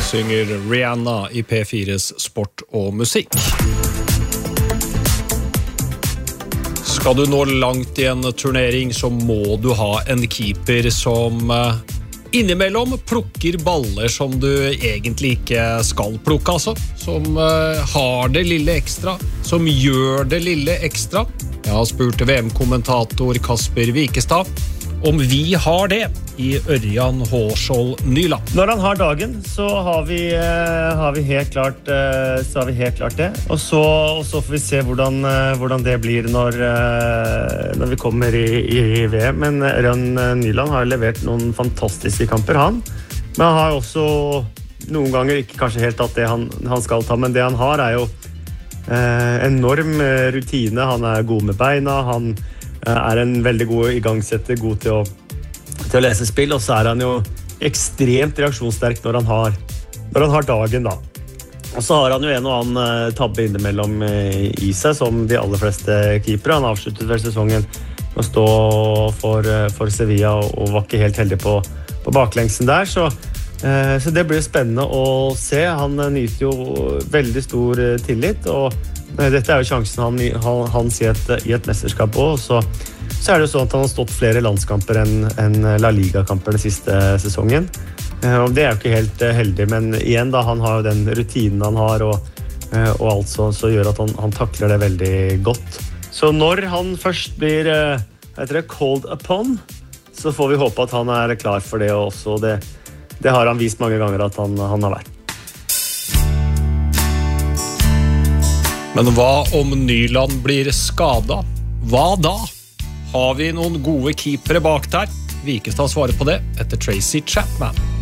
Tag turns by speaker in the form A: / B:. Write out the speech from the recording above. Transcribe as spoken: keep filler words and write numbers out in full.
A: synger Rihanna i P fires Sport og musikk. Skal du nå langt i en turnering, så må du ha en keeper som innimellom plukker baller som du egentlig ikke skal plukke, altså. Som har det lille ekstra, som gjør det lille ekstra. Jeg har spurt V M-kommentator Kasper Wikestad om vi har det i Ørjan Hårskjold Nyland.
B: Når han har dagen, så har vi, har vi, helt, klart, så har vi helt klart det. Og så, og så får vi se hvordan, hvordan det blir når, når vi kommer i, i V M. Men Ørjan Nyland har levert noen fantastiske kamper, han. Men han har også noen ganger ikke kanskje helt tatt det han, han skal ta, men det han har er jo eh, enorm rutine. Han er god med beina, han er en veldig god igangsetter, god til å, til å lese spill, og så er han jo ekstremt reaksjonssterk når han har, når han har dagen da. Og så har han jo en og annen tabbe innimellom i seg, som de aller fleste keepere. Han avsluttet vel sesongen med å stå for, for Sevilla og, og var ikke helt heldig på, på baklengsen der, så, eh, så det blir spennende å se. Han nyter jo veldig stor tillit, og dette er jo sjansen han, han, hans i et, i et mesterskap også, så, så er det jo sånn at han har stått flere landskamper enn, enn La Liga-kamper den siste sesongen. Og det er jo ikke helt heldig, men igjen da, han har jo den rutinen han har, og, og alt så, så gjør at han, han takler det veldig godt. Så når han først blir heter det, called upon, så får vi håpe at han er klar for det også. Det, det har han vist mange ganger at han, han har vært.
A: Men hva om Nyland blir skadet? Hva da? Har vi noen gode keepere bak der? Wikestad svarer på det etter Tracy Chapman.